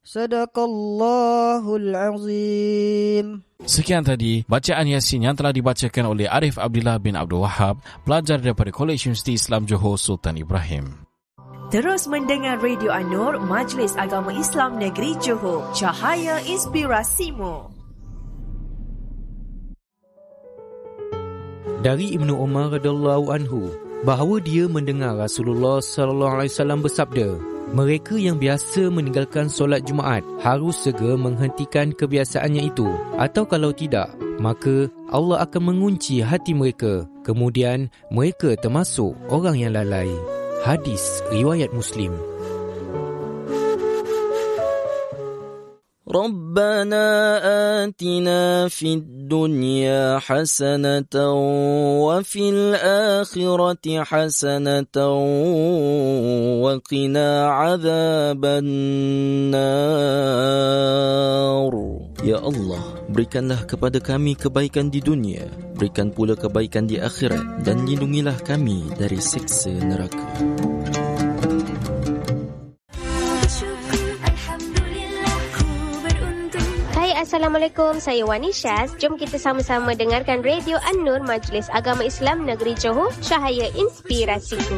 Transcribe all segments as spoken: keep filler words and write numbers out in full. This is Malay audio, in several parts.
Sadaqallahul azim. Sekian tadi bacaan Yasin yang telah dibacakan oleh Arif Abdullah bin Abdul Wahab, pelajar daripada Kolej Universiti Islam Johor Sultan Ibrahim. Terus mendengar Radio An-Nur, Majlis Agama Islam Negeri Johor, cahaya inspirasimu. Dari Ibnu Umar radhiyallahu anhu bahawa dia mendengar Rasulullah sallallahu alaihi wasallam bersabda, mereka yang biasa meninggalkan solat Jumaat harus segera menghentikan kebiasaannya itu, atau kalau tidak, maka Allah akan mengunci hati mereka. Kemudian mereka termasuk orang yang lalai. Hadis riwayat Muslim. ربنا آتنا في الدنيا حسنة وفي الآخرة حسنة وقنا عذاب النار. Ya Allah, berikanlah kepada kami kebaikan di dunia, berikan pula kebaikan di akhirat, dan lindungilah kami dari siksa neraka. Assalamualaikum, saya Wani Syaz. Jom kita sama-sama dengarkan Radio An-Nur, Majlis Agama Islam Negeri Johor, cahaya inspirasiku.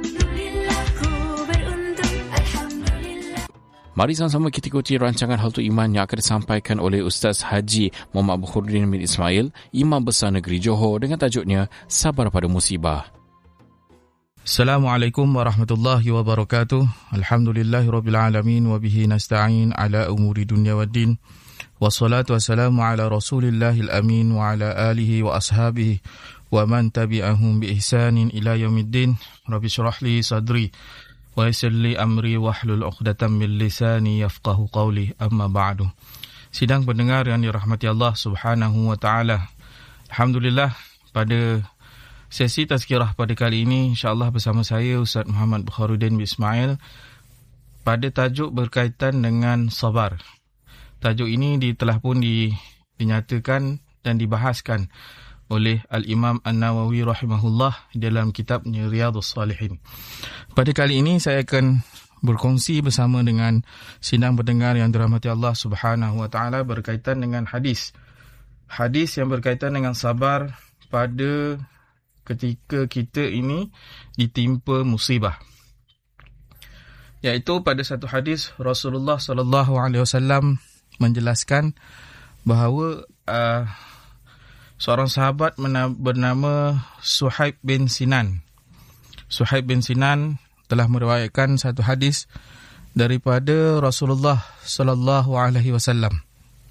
Mari sama-sama kita ikuti rancangan Haltu Iman yang akan disampaikan oleh Ustaz Haji Muhammad Bukhuruddin bin Ismail, Imam Besar Negeri Johor, dengan tajuknya Sabar pada Musibah. Assalamualaikum warahmatullahi wabarakatuh. Alhamdulillahirabbil alamin wa bihi nasta'in ala umuri dunya waddin. Wassalatu wassalamu ala Rasulillahil amin wa ala alihi wa ashabihi wa man tabi'ahum bi ihsanin ila yaumiddin. Rabbi shrah li sadri wa yassir li amri wahlul 'uqdatam min lisani yafqahu qawli. Amma ba'du. Sidang pendengar yang dirahmati Allah Subhanahu wa taala. Alhamdulillah, pada sesi tazkirah pada kali ini insya-Allah bersama saya Ustaz Muhammad Bukhuruddin bin Ismail pada tajuk berkaitan dengan sabar. Tajuk ini di, telah pun di, dinyatakan dan dibahaskan oleh Al-Imam An-Nawawi rahimahullah dalam kitabnya Riyadhus Salihin. Pada kali ini saya akan berkongsi bersama dengan sidang pendengar yang dirahmati Allah Subhanahu wa taala berkaitan dengan hadis. Hadis yang berkaitan dengan sabar pada ketika kita ini ditimpa musibah. Iaitu pada satu hadis Rasulullah sallallahu alaihi wasallam menjelaskan bahawa uh, seorang sahabat bernama Suhaib bin Sinan. Suhaib bin Sinan telah meriwayatkan satu hadis daripada Rasulullah sallallahu alaihi wasallam.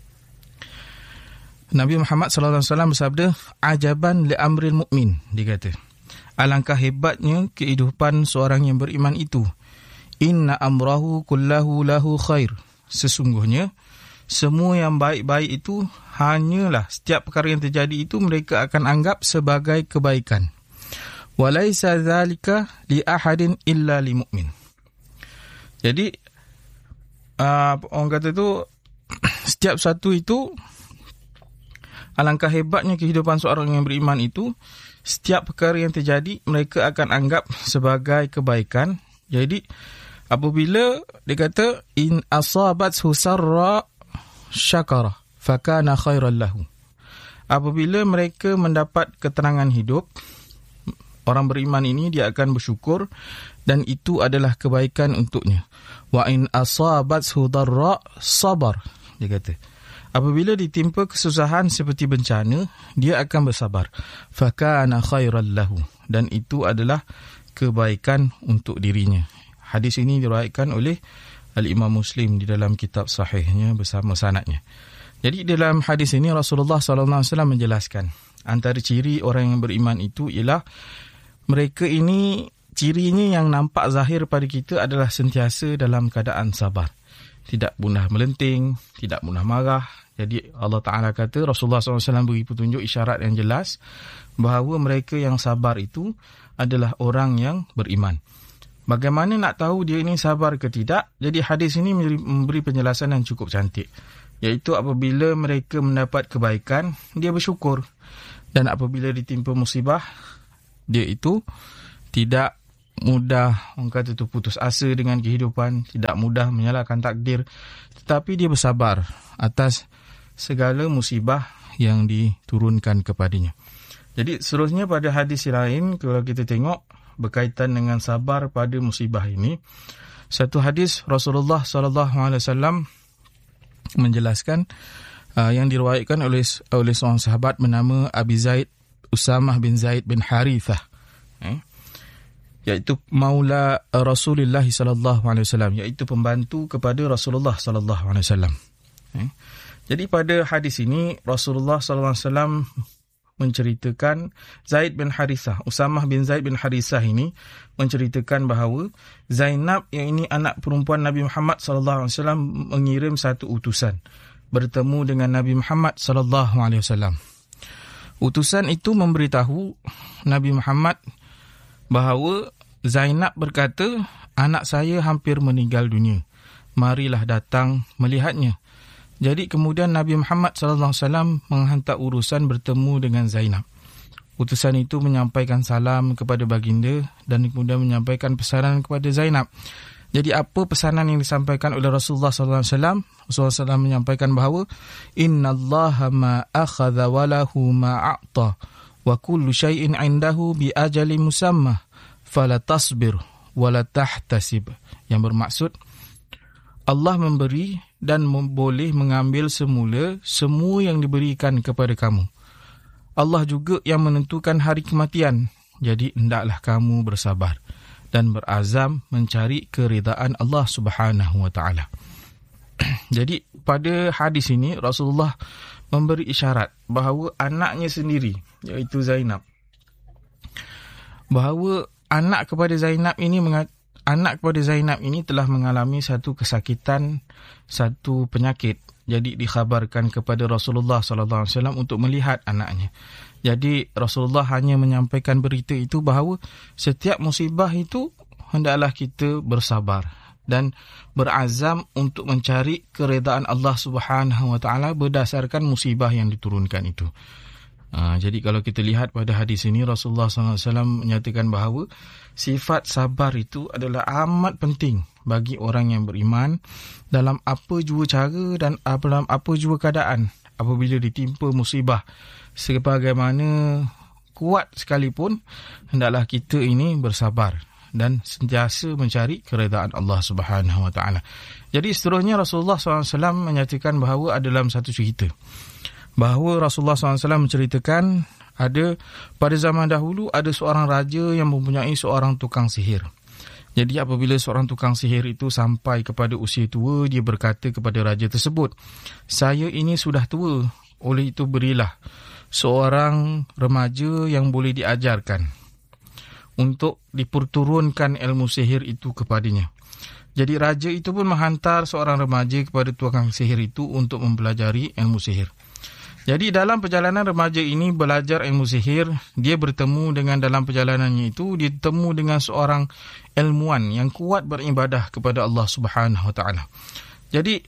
Nabi Muhammad sallallahu alaihi wasallam bersabda, "Ajaban li amril mu'min." Dia kata, alangkah hebatnya kehidupan seorang yang beriman itu. Inna amrahu kullahu lahu khair. Sesungguhnya semua yang baik-baik itu hanyalah setiap perkara yang terjadi itu mereka akan anggap sebagai kebaikan. Walaisa dzalika li ahadin illa li mu'min. Jadi uh, orang kata tu setiap satu itu, alangkah hebatnya kehidupan seorang yang beriman itu, setiap perkara yang terjadi mereka akan anggap sebagai kebaikan. Jadi apabila dia kata in asabathu sarra syakara fakana khairan lahu. Apabila mereka mendapat ketenangan hidup, orang beriman ini dia akan bersyukur dan itu adalah kebaikan untuknya. Wa in asabathu darra sabar. Dia kata apabila ditimpa kesusahan seperti bencana, dia akan bersabar. Fakana khairan lahu. Dan itu adalah kebaikan untuk dirinya. Hadis ini diriwayatkan oleh Al-Imam Muslim di dalam kitab sahihnya bersama sanadnya. Jadi dalam hadis ini Rasulullah sallallahu alaihi wasallam menjelaskan antara ciri orang yang beriman itu ialah mereka ini, cirinya yang nampak zahir pada kita adalah sentiasa dalam keadaan sabar. Tidak mudah melenting, tidak mudah marah. Jadi Allah Ta'ala kata, Rasulullah sallallahu alaihi wasallam beri petunjuk isyarat yang jelas bahawa mereka yang sabar itu adalah orang yang beriman. Bagaimana nak tahu dia ini sabar ke tidak? Jadi hadis ini memberi penjelasan yang cukup cantik. Iaitu apabila mereka mendapat kebaikan, dia bersyukur. Dan apabila ditimpa musibah, dia itu tidak mudah, orang kata tu putus asa dengan kehidupan, tidak mudah menyalahkan takdir, tetapi dia bersabar atas segala musibah yang diturunkan kepadanya. Jadi seterusnya pada hadis lain, kalau kita tengok berkaitan dengan sabar pada musibah ini, satu hadis Rasulullah sallallahu alaihi wasallam menjelaskan uh, yang diriwayatkan oleh oleh seorang sahabat bernama Abi Zaid Usamah bin Zaid bin Harithah, eh? iaitu maula Rasulullah sallallahu alaihi wasallam, iaitu pembantu kepada Rasulullah sallallahu alaihi wasallam. Eh? Jadi pada hadis ini Rasulullah sallallahu alaihi wasallam menceritakan Zaid bin Harithah, Usamah bin Zaid bin Harithah ini menceritakan bahawa Zainab yang ini anak perempuan Nabi Muhammad sallallahu alaihi wasallam mengirim satu utusan bertemu dengan Nabi Muhammad sallallahu alaihi wasallam. Utusan itu memberitahu Nabi Muhammad bahawa Zainab berkata, anak saya hampir meninggal dunia. Marilah datang melihatnya. Jadi kemudian Nabi Muhammad sallallahu alaihi wasallam menghantar urusan bertemu dengan Zainab. Utusan itu menyampaikan salam kepada baginda dan kemudian menyampaikan pesanan kepada Zainab. Jadi apa pesanan yang disampaikan oleh Rasulullah sallallahu alaihi wasallam? Rasulullah sallallahu alaihi wasallam menyampaikan bahawa innallaha ma akhadha wa lahu ma a'ta wa kullu syai'in 'indahu bi ajalin musamma fala tasbir wa la tahtasib. Yang bermaksud Allah memberi dan boleh mengambil semula semua yang diberikan kepada kamu. Allah juga yang menentukan hari kematian. Jadi hendaklah kamu bersabar dan berazam mencari keridaan Allah Subhanahu wa taala. Jadi pada hadis ini Rasulullah memberi isyarat bahawa anaknya sendiri, iaitu Zainab, bahawa anak kepada Zainab ini mengat- anak kepada Zainab ini telah mengalami satu kesakitan, satu penyakit. Jadi dikhabarkan kepada Rasulullah sallallahu alaihi wasallam untuk melihat anaknya. Jadi Rasulullah hanya menyampaikan berita itu bahawa setiap musibah itu hendaklah kita bersabar dan berazam untuk mencari keredaan Allah Subhanahu wa taala berdasarkan musibah yang diturunkan itu. Ha, jadi kalau kita lihat pada hadis ini, Rasulullah sallallahu alaihi wasallam menyatakan bahawa sifat sabar itu adalah amat penting bagi orang yang beriman dalam apa jua cara dan dalam apa jua keadaan apabila ditimpa musibah. Sebagaimana kuat sekalipun, hendaklah kita ini bersabar dan sentiasa mencari keredaan Allah Subhanahu wa taala. Jadi seterusnya Rasulullah sallallahu alaihi wasallam menyatakan bahawa ada dalam satu cerita bahawa Rasulullah sallallahu alaihi wasallam menceritakan ada pada zaman dahulu ada seorang raja yang mempunyai seorang tukang sihir. Jadi apabila seorang tukang sihir itu sampai kepada usia tua, dia berkata kepada raja tersebut, saya ini sudah tua, oleh itu berilah seorang remaja yang boleh diajarkan untuk diperturunkan ilmu sihir itu kepadanya. Jadi raja itu pun menghantar seorang remaja kepada tukang sihir itu untuk mempelajari ilmu sihir. Jadi dalam perjalanan remaja ini belajar ilmu sihir, dia bertemu dengan dalam perjalanannya itu, dia bertemu dengan seorang ilmuwan yang kuat beribadah kepada Allah Subhanahu wa taala. Jadi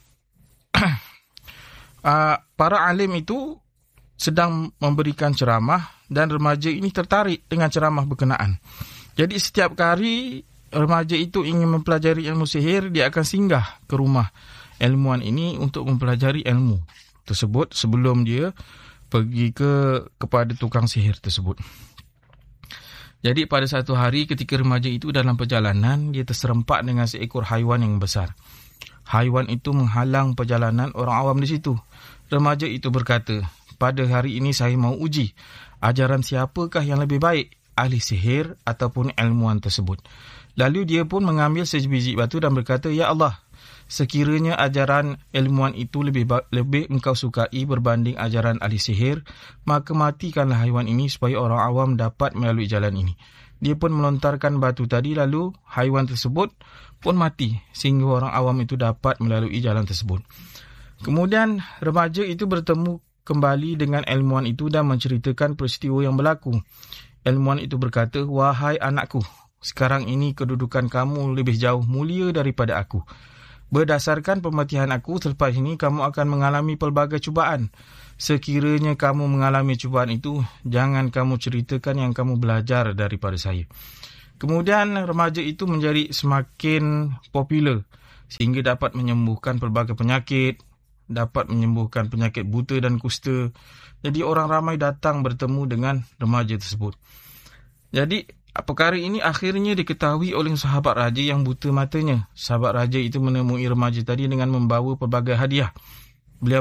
para alim itu sedang memberikan ceramah dan remaja ini tertarik dengan ceramah berkenaan. Jadi setiap kali remaja itu ingin mempelajari ilmu sihir, dia akan singgah ke rumah ilmuwan ini untuk mempelajari ilmu tersebut sebelum dia pergi ke kepada tukang sihir tersebut. Jadi pada satu hari ketika remaja itu dalam perjalanan, dia terserempak dengan seekor haiwan yang besar. Haiwan itu menghalang perjalanan orang awam di situ. Remaja itu berkata, pada hari ini saya mau uji ajaran siapakah yang lebih baik, ahli sihir ataupun ilmuwan tersebut. Lalu dia pun mengambil sebiji batu dan berkata, ya Allah, sekiranya ajaran ilmuwan itu lebih lebih engkau sukai berbanding ajaran ahli sihir, maka matikanlah haiwan ini supaya orang awam dapat melalui jalan ini. Dia pun melontarkan batu tadi, lalu haiwan tersebut pun mati sehingga orang awam itu dapat melalui jalan tersebut. Kemudian remaja itu bertemu kembali dengan ilmuwan itu dan menceritakan peristiwa yang berlaku. Ilmuwan itu berkata, wahai anakku, sekarang ini kedudukan kamu lebih jauh mulia daripada aku. Berdasarkan pematihan aku, selepas ini kamu akan mengalami pelbagai cubaan. Sekiranya kamu mengalami cubaan itu, jangan kamu ceritakan yang kamu belajar daripada saya. Kemudian remaja itu menjadi semakin popular sehingga dapat menyembuhkan pelbagai penyakit, dapat menyembuhkan penyakit buta dan kusta. Jadi orang ramai datang bertemu dengan remaja tersebut. Jadi perkara ini akhirnya diketahui oleh sahabat raja yang buta matanya. Sahabat raja itu menemui remaja tadi dengan membawa pelbagai hadiah.